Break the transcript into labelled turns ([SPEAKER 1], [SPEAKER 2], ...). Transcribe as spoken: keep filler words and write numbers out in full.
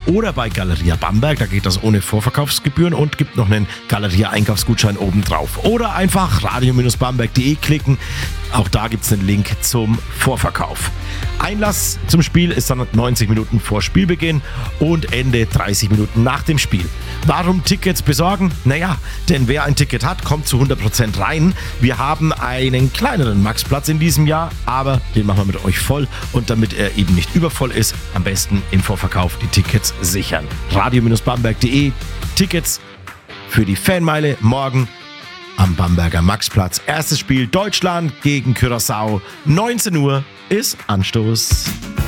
[SPEAKER 1] oder bei Galeria Bamberg, da geht das ohne Vorverkaufsgebühren und gibt noch einen Galeria-Einkaufsgutschein obendrauf. Oder einfach radio bamberg punkt de klicken, auch da gibt es einen Link zum Vorverkauf. Einlass zum Spiel ist dann neunzig Minuten vor Spielbeginn und Ende dreißig Minuten nach dem Spiel. Warum Tickets besorgen? Naja, denn wer ein Ticket hat, kommt zu hundert Prozent rein. Wir haben einen kleineren Maxplatz in diesem Jahr, aber den machen wir mit euch voll. Und damit er eben nicht übervoll ist, am besten im Vorverkauf die Tickets sichern. radio bamberg punkt de, Tickets für die Fanmeile morgen am Bamberger Maxplatz. Erstes Spiel Deutschland gegen Curaçao. neunzehn Uhr ist Anstoß.